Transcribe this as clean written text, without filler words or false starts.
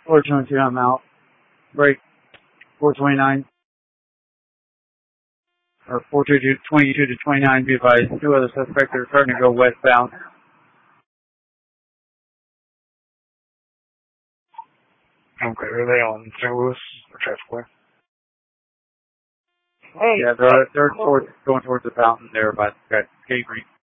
422, I'm out. Break. 429. Or 422 to 29, be advised. 2 other suspects are starting to go westbound. Okay, are they on St. Louis or Traffic Way? Yeah, they're going towards the fountain there by that skate rink.